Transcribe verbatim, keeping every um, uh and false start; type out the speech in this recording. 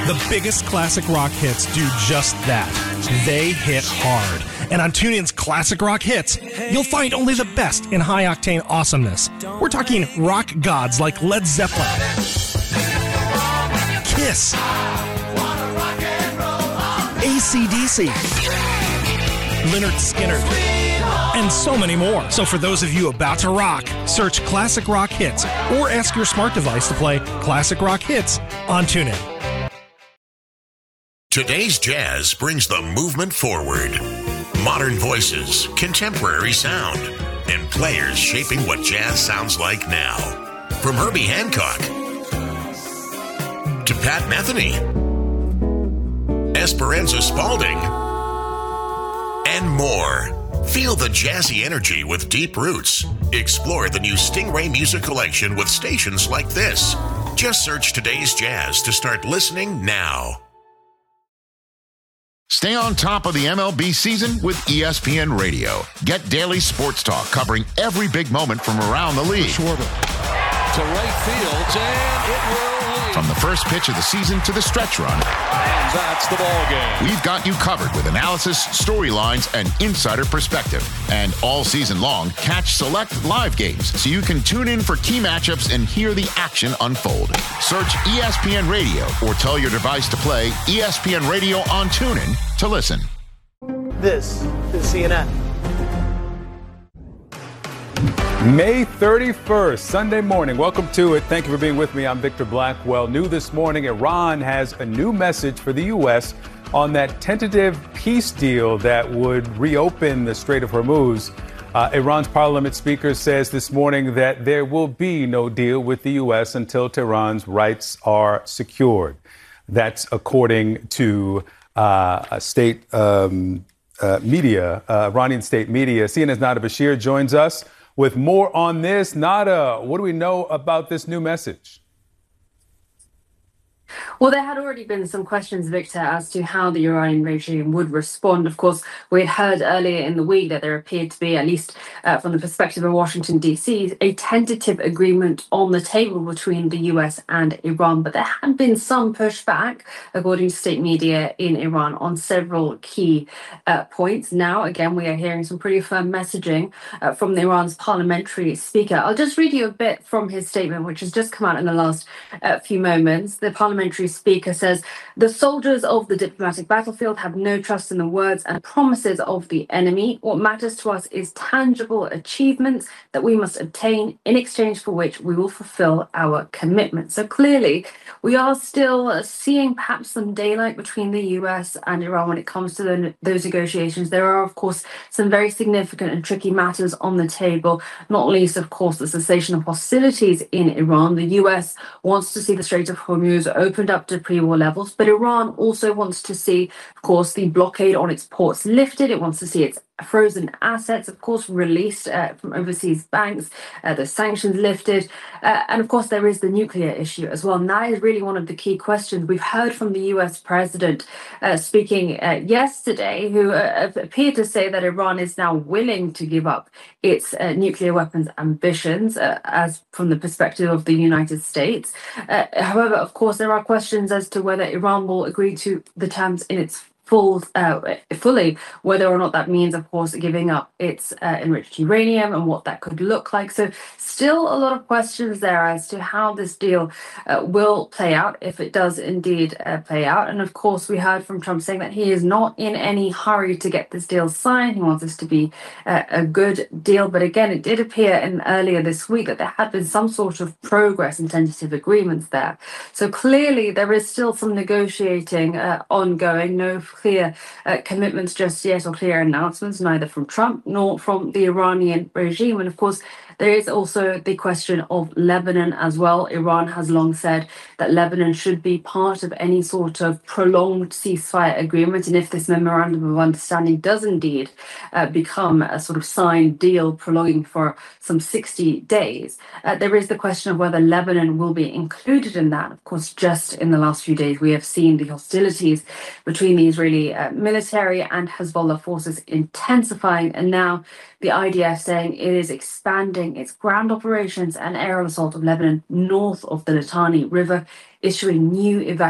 The biggest classic rock hits do just that. They hit hard. And on TuneIn's Classic Rock Hits, you'll find only the best in high-octane awesomeness. We're talking rock gods like Led Zeppelin, Kiss, A C D C, Lynyrd Skynyrd, and so many more. So for those of you about to rock, search Classic Rock Hits or ask your smart device to play Classic Rock Hits on TuneIn. Today's jazz brings the movement forward. Modern voices, contemporary sound, and players shaping what jazz sounds like now. From Herbie Hancock to Pat Metheny, Esperanza Spalding, and more. Feel the jazzy energy with deep roots. Explore the new Stingray Music Collection with stations like this. Just search Today's Jazz to start listening now. Stay on top of the M L B season with E S P N Radio. Get daily sports talk covering every big moment from around the league. Schwarber to right field, and it will leave. From the first pitch of the season to the stretch run. And that's the ball game. We've got you covered with analysis, storylines, and insider perspective. And all season long, catch select live games so you can tune in for key matchups and hear the action unfold. Search E S P N Radio or tell your device to play E S P N Radio on TuneIn to listen. This is C N N. May thirty-first, Sunday morning. Welcome to it. Thank you for being with me. I'm Victor Blackwell. New this morning, Iran has a new message for the U S on that tentative peace deal that would reopen the Strait of Hormuz. Uh, Iran's parliament speaker says this morning that there will be no deal with the U S until Tehran's rights are secured. That's according to uh, a state um, uh, media, uh, Iranian state media. C N N's Nada Bashir joins us with more on this. Nada, what do we know about this new message? Well, there had already been some questions, Victor, as to how the Iranian regime would respond. Of course, we had heard earlier in the week that there appeared to be, at least uh, from the perspective of Washington, D C, a tentative agreement on the table between the U S and Iran. But there had been some pushback, according to state media in Iran, on several key uh, points. Now, again, we are hearing some pretty firm messaging uh, from Iran's parliamentary speaker. I'll just read you a bit from his statement, which has just come out in the last uh, few moments. The parliamentary speaker says, "The soldiers of the diplomatic battlefield have no trust in the words and promises of the enemy. What matters to us is tangible achievements that we must obtain, in exchange for which we will fulfill our commitment." So clearly, we are still seeing perhaps some daylight between the U S and Iran when it comes to the, those negotiations. There are, of course, some very significant and tricky matters on the table, not least, of course, the cessation of hostilities in Iran. The U S wants to see the Strait of Hormuz opened up to pre-war levels, but Iran also wants to see, of course, the blockade on its ports lifted. It wants to see its frozen assets, of course, released uh, from overseas banks, uh, the sanctions lifted. Uh, and of course, there is the nuclear issue as well. And that is really one of the key questions. We've heard from the U S president uh, speaking uh, yesterday, who uh, appeared to say that Iran is now willing to give up its uh, nuclear weapons ambitions, uh, as from the perspective of the United States. Uh, however, of course, there are questions as to whether Iran will agree to the terms in its full, uh, fully, whether or not that means, of course, giving up its uh, enriched uranium and what that could look like. So still a lot of questions there as to how this deal uh, will play out, if it does indeed uh, play out. And of course, we heard from Trump saying that he is not in any hurry to get this deal signed. He wants this to be uh, a good deal. But again, it did appear in earlier this week that there had been some sort of progress and tentative agreements there. So clearly, there is still some negotiating uh, ongoing. No clear uh, commitments just yet or clear announcements, neither from Trump nor from the Iranian regime. And of course, there is also the question of Lebanon as well. Iran has long said that Lebanon should be part of any sort of prolonged ceasefire agreement. And if this memorandum of understanding does indeed uh, become a sort of signed deal prolonging for some sixty days, uh, there is the question of whether Lebanon will be included in that. Of course, just in the last few days, we have seen the hostilities between the Israeli uh, military and Hezbollah forces intensifying. And now the I D F saying it is expanding its ground operations and aerial assault of Lebanon north of the Litani River, issuing new evacuation